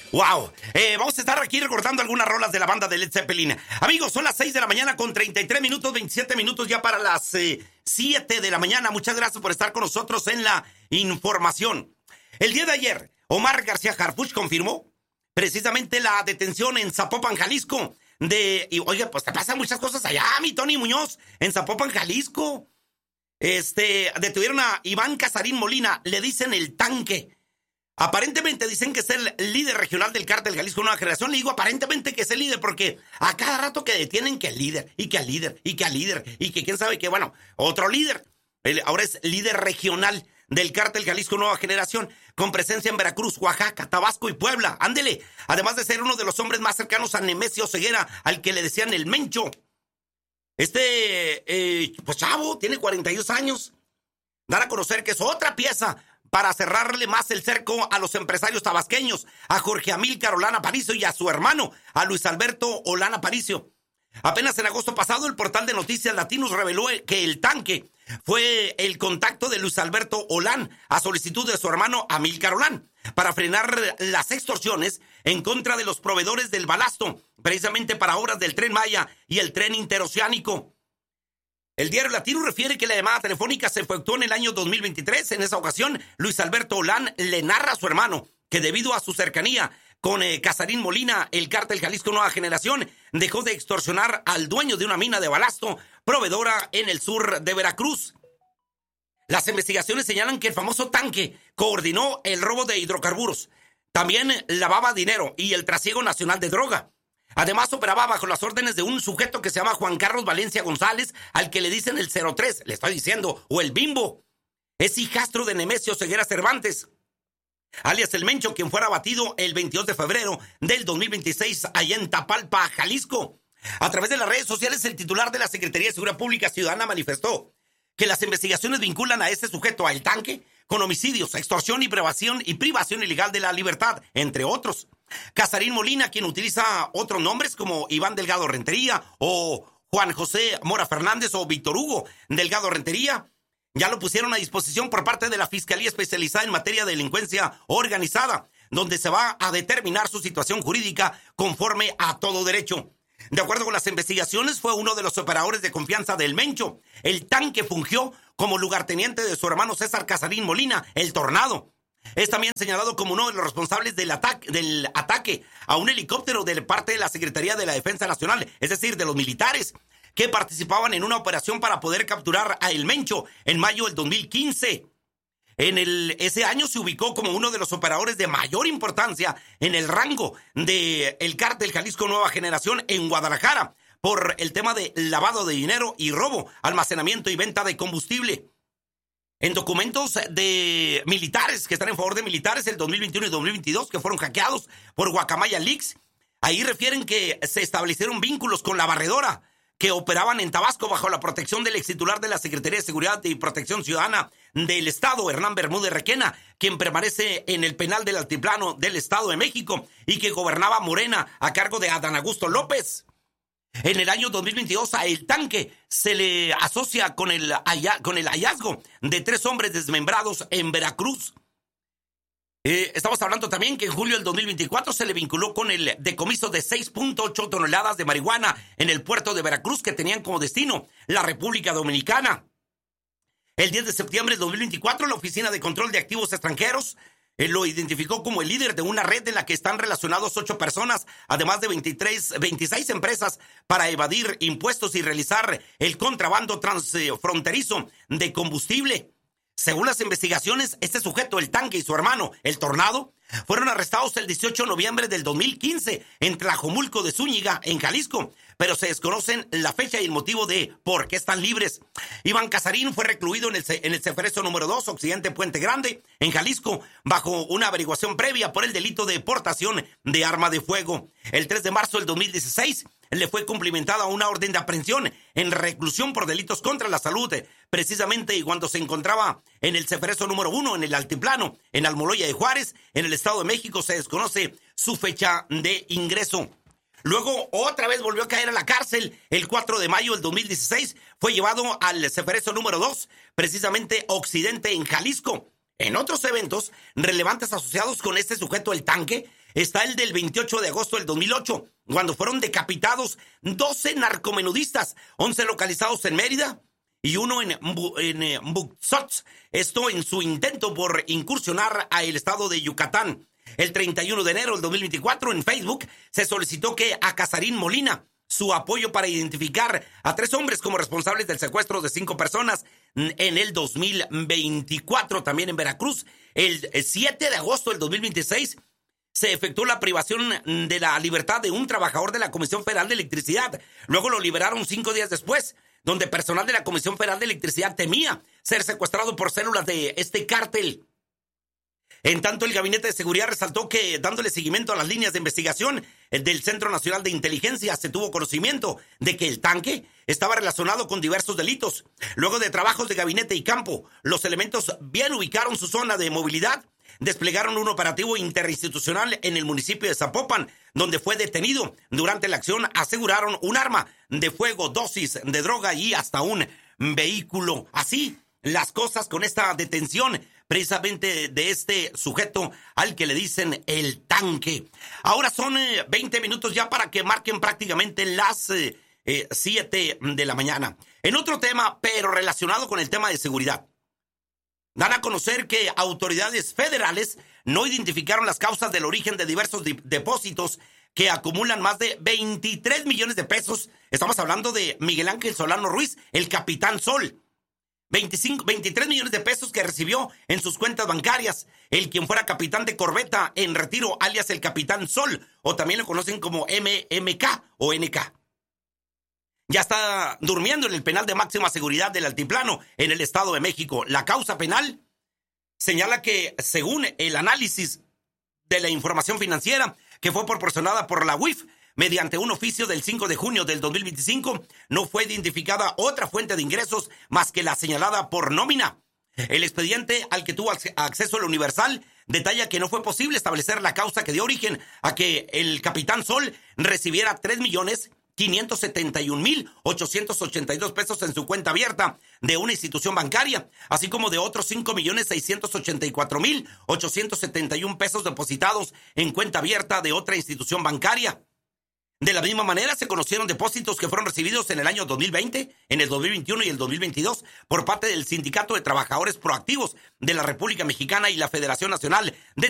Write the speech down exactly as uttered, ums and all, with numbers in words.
Wow, eh, vamos a estar aquí recordando algunas rolas de la banda de Led Zeppelin. Amigos, son las seis de la mañana con treinta y tres minutos, veintisiete minutos ya para las eh, siete de la mañana. Muchas gracias por estar con nosotros en la información. El día de ayer, Omar García Harfuch confirmó precisamente la detención en Zapopan, Jalisco, de... Y oye, pues te pasan muchas cosas allá, mi Tony Muñoz, en Zapopan, Jalisco. Este, detuvieron a Iván Casarín Molina, le dicen el tanque. Aparentemente dicen que es el líder regional del Cártel Jalisco Nueva Generación. Le digo aparentemente que es el líder porque a cada rato que detienen que el líder, y que al líder, y que al líder, y que quién sabe qué, bueno, otro líder. Él ahora es líder regional del Cártel Jalisco Nueva Generación, con presencia en Veracruz, Oaxaca, Tabasco y Puebla. Ándele, además de ser uno de los hombres más cercanos a Nemesio Ceguera, al que le decían el Mencho. Este, eh, pues chavo, tiene cuarenta y dos años. Dar a conocer que es otra pieza para cerrarle más el cerco a los empresarios tabasqueños, a Jorge Amílcar Olana Aparicio y a su hermano, a Luis Alberto Olana Aparicio. Apenas en agosto pasado, el portal de Noticias Latinos reveló que el tanque fue el contacto de Luis Alberto Olán a solicitud de su hermano Amílcar Olán para frenar las extorsiones en contra de los proveedores del balasto, precisamente para obras del Tren Maya y el Tren Interoceánico. El diario Latino refiere que la llamada telefónica se efectuó en el año dos mil veintitrés. En esa ocasión, Luis Alberto Olán le narra a su hermano que debido a su cercanía con eh, Casarín Molina, el Cártel Jalisco Nueva Generación dejó de extorsionar al dueño de una mina de balasto proveedora en el sur de Veracruz. Las investigaciones señalan que el famoso tanque coordinó el robo de hidrocarburos, también lavaba dinero y el trasiego nacional de droga. Además, operaba bajo las órdenes de un sujeto que se llama Juan Carlos Valencia González, al que le dicen el cero tres, le estoy diciendo, o el Bimbo. Es hijastro de Nemesio Ceguera Cervantes, alias el Mencho, quien fuera abatido el veintidós de febrero del dos mil veintiséis allá en Tapalpa, Jalisco. A través de las redes sociales, el titular de la Secretaría de Seguridad Pública Ciudadana manifestó que las investigaciones vinculan a este sujeto, al tanque, con homicidios, extorsión y privación, y privación ilegal de la libertad, entre otros. Casarín Molina, quien utiliza otros nombres como Iván Delgado Rentería o Juan José Mora Fernández o Víctor Hugo Delgado Rentería, ya lo pusieron a disposición por parte de la Fiscalía Especializada en Materia de Delincuencia Organizada, donde se va a determinar su situación jurídica conforme a todo derecho. De acuerdo con las investigaciones, fue uno de los operadores de confianza del Mencho. El tanque fungió como lugarteniente de su hermano César Casarín Molina, el Tornado. Es también señalado como uno de los responsables del ataque, del ataque a un helicóptero de parte de la Secretaría de la Defensa Nacional, es decir, de los militares, que participaban en una operación para poder capturar a El Mencho en mayo del dos mil quince. En el, ese año se ubicó como uno de los operadores de mayor importancia en el rango del Cártel Jalisco Nueva Generación en Guadalajara, por el tema de lavado de dinero y robo, almacenamiento y venta de combustible. En documentos de militares que están en favor de militares el dos mil veintiuno y dos mil veintidós, que fueron hackeados por Guacamaya Leaks, ahí refieren que se establecieron vínculos con la barredora que operaban en Tabasco bajo la protección del ex titular de la Secretaría de Seguridad y Protección Ciudadana del Estado, Hernán Bermúdez Requena, quien permanece en el penal del Altiplano del Estado de México y que gobernaba Morena a cargo de Adán Augusto López. En el año dos mil veintidós a el tanque se le asocia con el, con el hallazgo de tres hombres desmembrados en Veracruz. Eh, estamos hablando también que en julio del dos mil veinticuatro se le vinculó con el decomiso de seis punto ocho toneladas de marihuana en el puerto de Veracruz, que tenían como destino la República Dominicana. El diez de septiembre del dos mil veinticuatro, la Oficina de Control de Activos Extranjeros eh, lo identificó como el líder de una red en la que están relacionados ocho personas, además de veintitrés, veintiséis empresas, para evadir impuestos y realizar el contrabando transfronterizo de combustible. Según las investigaciones, este sujeto, el tanque, y su hermano, el Tornado, fueron arrestados el dieciocho de noviembre del dos mil quince en Tlajomulco de Zúñiga, en Jalisco, pero se desconocen la fecha y el motivo de por qué están libres. Iván Casarín fue recluido en el, en el Ceferezo número dos, Occidente Puente Grande, en Jalisco, bajo una averiguación previa por el delito de portación de arma de fuego. El tres de marzo del dos mil dieciséis le fue cumplimentada una orden de aprehensión en reclusión por delitos contra la salud, precisamente cuando se encontraba en el Ceferezo número uno, en el Altiplano, en Almoloya de Juárez, en el Estado de México. Se desconoce su fecha de ingreso. Luego, otra vez volvió a caer a la cárcel. El cuatro de mayo del dos mil dieciséis fue llevado al Ceferezo número dos, precisamente Occidente, en Jalisco. En otros eventos relevantes asociados con este sujeto, el tanque, está el del veintiocho de agosto del dos mil ocho, cuando fueron decapitados doce narcomenudistas, once localizados en Mérida y uno en, en Buxot, esto en su intento por incursionar al estado de Yucatán. El treinta y uno de enero del dos mil veinticuatro, en Facebook, se solicitó que a Casarín Molina su apoyo para identificar a tres hombres como responsables del secuestro de cinco personas en el dos mil veinticuatro. También en Veracruz, el siete de agosto del dos mil veintiséis, se efectuó la privación de la libertad de un trabajador de la Comisión Federal de Electricidad. Luego lo liberaron cinco días después, donde personal de la Comisión Federal de Electricidad temía ser secuestrado por células de este cártel. En tanto, el Gabinete de Seguridad resaltó que, dándole seguimiento a las líneas de investigación del Centro Nacional de Inteligencia, se tuvo conocimiento de que el tanque estaba relacionado con diversos delitos. Luego de trabajos de gabinete y campo, los elementos bien ubicaron su zona de movilidad, desplegaron un operativo interinstitucional en el municipio de Zapopan, donde fue detenido. Durante la acción aseguraron un arma de fuego, dosis de droga y hasta un vehículo. Así las cosas con esta detención precisamente de este sujeto al que le dicen el tanque. Ahora son eh, veinte minutos ya para que marquen prácticamente las eh, eh, siete de la mañana. En otro tema, pero relacionado con el tema de seguridad, dan a conocer que autoridades federales no identificaron las causas del origen de diversos di- depósitos que acumulan más de veintitrés millones de pesos. Estamos hablando de Miguel Ángel Solano Ruiz, el Capitán Sol. veinticinco, veintitrés millones de pesos que recibió en sus cuentas bancarias. El quien fuera capitán de corbeta en retiro, alias el Capitán Sol, o también lo conocen como M M K o N K. Ya está durmiendo en el penal de máxima seguridad del Altiplano, en el Estado de México. La causa penal señala que, según el análisis de la información financiera que fue proporcionada por la U I F, mediante un oficio del cinco de junio del dos mil veinticinco, no fue identificada otra fuente de ingresos más que la señalada por nómina. El expediente al que tuvo acceso el Universal detalla que no fue posible establecer la causa que dio origen a que el Capitán Sol recibiera tres millones quinientos setenta y un mil ochocientos ochenta y dos pesos en su cuenta abierta de una institución bancaria, así como de otros cinco millones seiscientos ochenta y cuatro mil ochocientos setenta y un pesos depositados en cuenta abierta de otra institución bancaria. De la misma manera, se conocieron depósitos que fueron recibidos en el año dos mil veinte, en el dos mil veintiuno y el dos mil veintidós por parte del Sindicato de Trabajadores Proactivos de la República Mexicana y la Federación Nacional de